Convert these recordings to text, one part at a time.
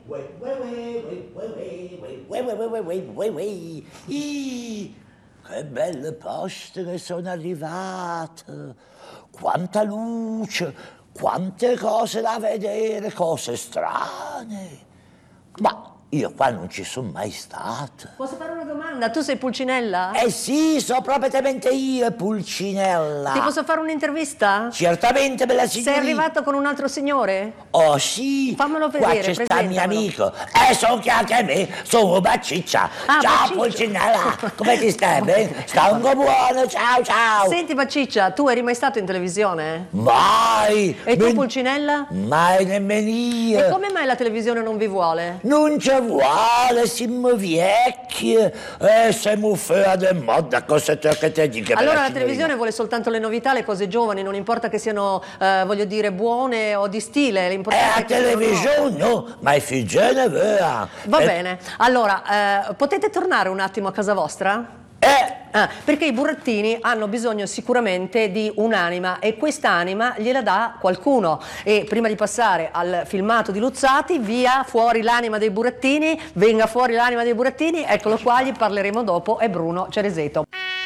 Che belle poste che sono arrivate, quanta luce, quante cose da vedere, cose strane. Ma io qua non ci sono mai stato. Posso fare una domanda? Tu sei Pulcinella? Eh sì, sono proprio io, Pulcinella. Ti posso fare un'intervista? Certamente, bella signorina. Sei arrivato con un altro signore? Oh sì. Fammelo vedere, qua c'è sta il mio amico. So che anche me, sono Baciccia. Ah, ciao Baciccia. Pulcinella, come ti stai? Bene? Stanco buono, ciao ciao. Senti Baciccia, tu eri mai stato in televisione? Mai. E tu Pulcinella? Mai nemmeno io. E come mai la televisione non vi vuole? Non ci vuole, siamo vecchi, siamo fuori di moda, cosa che ti dica? Allora la televisione vuole soltanto le novità, le cose giovani, non importa che siano, voglio dire, buone o di stile, l'importante la è che siano televisione nuove. no, ma i figli ne vera. Va bene, allora, potete tornare un attimo a casa vostra? Perché i burattini hanno bisogno sicuramente di un'anima e quest'anima gliela dà qualcuno. E prima di passare al filmato di Luzzati, via fuori l'anima dei burattini, venga fuori l'anima dei burattini, eccolo qua, gli parleremo dopo, è Bruno Cereseto.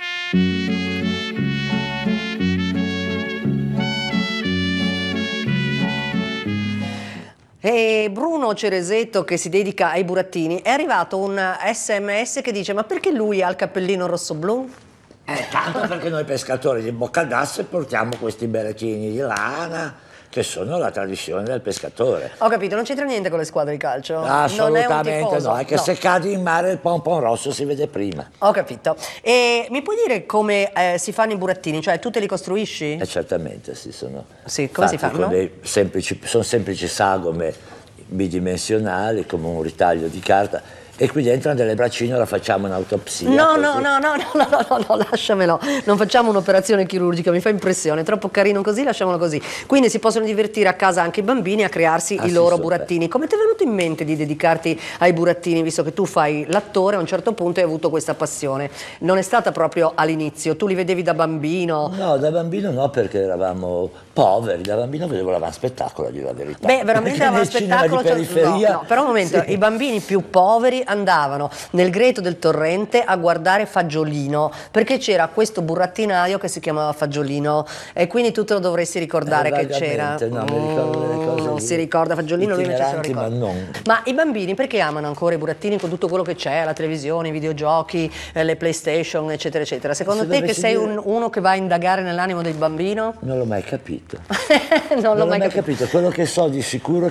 E Bruno Cereseto, che si dedica ai burattini, è arrivato un SMS che dice: ma perché lui ha il cappellino rosso-blu? Tanto perché noi pescatori di Boccadas portiamo questi berrettini di lana che sono la tradizione del pescatore. Ho capito, non c'entra niente con le squadre di calcio? Assolutamente non è un tifoso? no, è che se cadi in mare il pompon rosso si vede prima. Ho capito. E mi puoi dire come si fanno i burattini? Cioè tu te li costruisci? Certamente, sì, sono Sì, come si fatti fanno? con sono semplici sagome bidimensionali come un ritaglio di carta e qui dentro delle braccine la facciamo in autopsia. No, così. lasciamelo. Non facciamo un'operazione chirurgica, mi fa impressione, è troppo carino così, lasciamolo così. Quindi si possono divertire a casa anche i bambini a crearsi i loro burattini. Come ti è venuto in mente di dedicarti ai burattini, visto che tu fai l'attore, a un certo punto hai avuto questa passione? Non è stata proprio all'inizio, tu li vedevi da bambino? No, da bambino no, perché eravamo poveri, da bambino vedevo l'avanspettacolo, a dire la verità. Beh, veramente l'avanspettacolo, no, però un momento, sì. I bambini più poveri andavano nel Greto del Torrente a guardare Fagiolino, perché c'era questo burattinaio che si chiamava Fagiolino e quindi tu te lo dovresti ricordare che c'era. No, mi ricordo delle cose. Non si ricorda Fagiolino, lui invece se lo ricorda. Ma non. Ma i bambini perché amano ancora i burattini con tutto quello che c'è, la televisione, i videogiochi, le PlayStation, eccetera, eccetera? Secondo te che sei uno che va a indagare nell'animo del bambino? Non l'ho mai capito. Non l'ho mai capito. Quello che so di sicuro